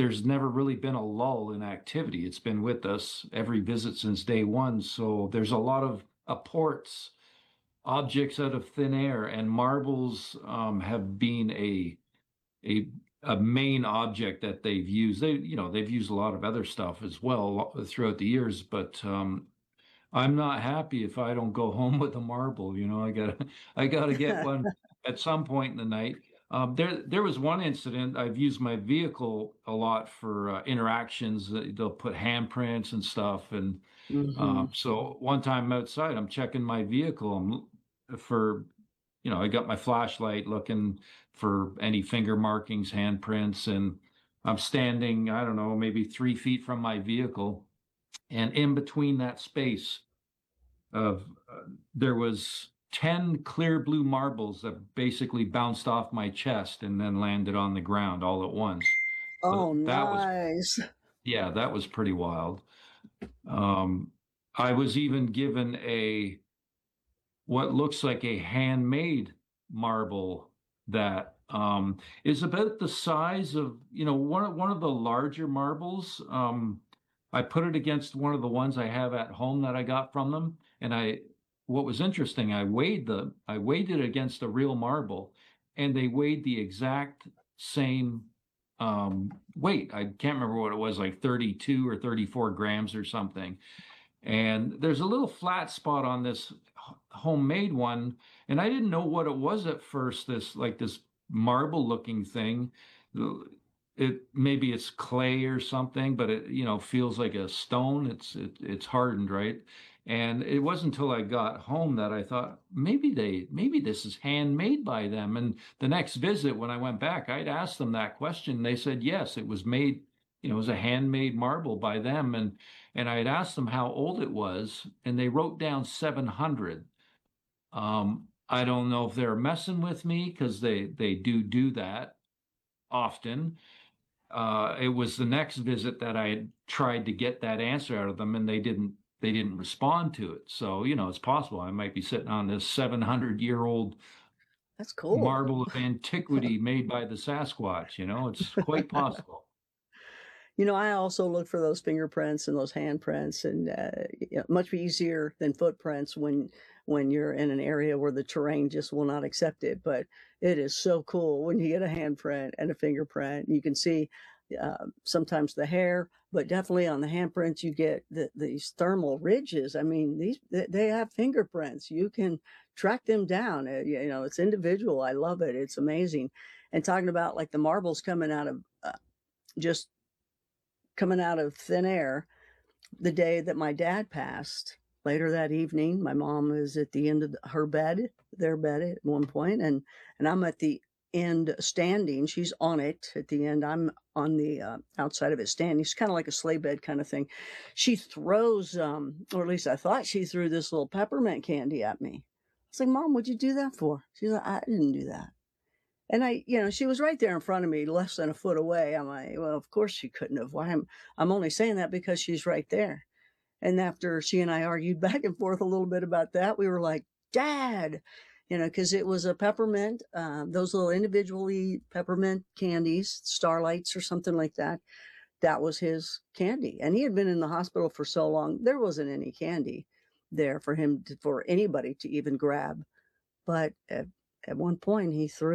there's never really been a lull in activity. It's been with us every visit since day one. So there's a lot of apports, objects out of thin air, and marbles have been a a main object that they've used. They've used a lot of other stuff as well throughout the years, but I'm not happy if I don't go home with a marble. I gotta get one at some point in the night. There was one incident. I've used my vehicle a lot for interactions. They'll put handprints and stuff, and Hmm. so one time outside, I'm checking my vehicle. For, I got my flashlight looking for any finger markings, handprints, and I'm standing, I don't know, maybe 3 feet from my vehicle, and in between that space of there was 10 clear blue marbles that basically bounced off my chest and then landed on the ground all at once. So Oh, that was, nice. yeah, that was pretty wild. Um, I was even given a what looks like a handmade marble that is about the size of, one of the larger marbles. I put it against one of the ones I have at home that I got from them, and what was interesting, I weighed it against a real marble, and they weighed the exact same weight. I can't remember what it was, like 32 or 34 grams or something. And there's a little flat spot on this homemade one, and I didn't know what it was at first. This marble looking thing. It maybe it's clay or something, but it feels like a stone. It's hardened, right? And it wasn't until I got home that I thought maybe this is handmade by them. And the next visit when I went back, I'd asked them that question. They said yes, it was made. It was a handmade marble by them, and I had asked them how old it was, and they wrote down 700. I don't know if they're messing with me because they do that often. It was the next visit that I had tried to get that answer out of them, and they didn't respond to it. So, it's possible I might be sitting on this 700-year-old That's cool. marble of antiquity made by the Sasquatch. It's quite possible. I also look for those fingerprints and those handprints, and much easier than footprints when you're in an area where the terrain just will not accept it. But it is so cool when you get a handprint and a fingerprint. You can see sometimes the hair, but definitely on the handprints you get these thermal ridges. I mean, they have fingerprints. You can track them down. It's individual. I love it. It's amazing. And talking about like the marbles coming out of just coming out of thin air, the day that my dad passed, later that evening, my mom was at the end of her bed, their bed at one point, and I'm at the end standing. She's on it at the end. I'm on the outside of it standing. It's kind of like a sleigh bed kind of thing. She throws, or at least I thought she threw this little peppermint candy at me. I was like, Mom, what'd you do that for? She's like, I didn't do that. And she was right there in front of me, less than a foot away. I'm like, well, of course she couldn't have. Why? I'm only saying that because she's right there. And after she and I argued back and forth a little bit about that, we were like, Dad, because it was a peppermint, those little individually peppermint candies, Starlights or something like that. That was his candy. And he had been in the hospital for so long, there wasn't any candy there for for anybody to even grab. But at one point,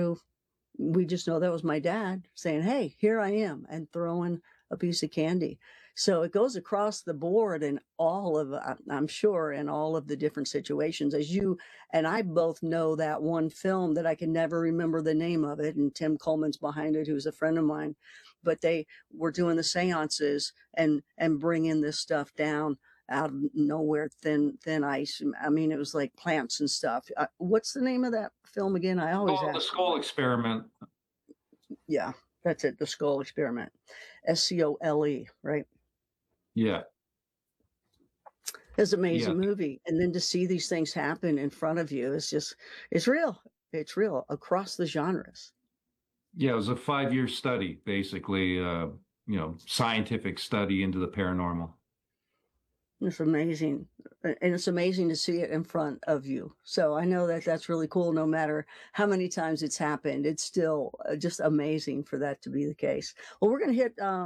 we just know that was my dad saying, Hey, here I am, and throwing a piece of candy. So it goes across the board in all of, I'm sure, in all of the different situations. As you and I both know that one film that I can never remember the name of it, and Tim Coleman's behind it, who's a friend of mine. But they were doing the seances and bringing this stuff down out of nowhere, thin ice. I mean, it was like plants and stuff. What's the name of that film again? I always Oh, the ask skull somebody. experiment. Yeah, that's it. The Skull Experiment, SCOLE, right? Yeah, It's an yeah, amazing movie, and then to see these things happen in front of you, it's real. It's real across the genres. yeah. It was a 5-year study, basically. Scientific study into the paranormal. It's amazing, and it's amazing to see it in front of you. So I know that that's really cool. No matter how many times it's happened, it's still just amazing for that to be the case. Well, we're going to hit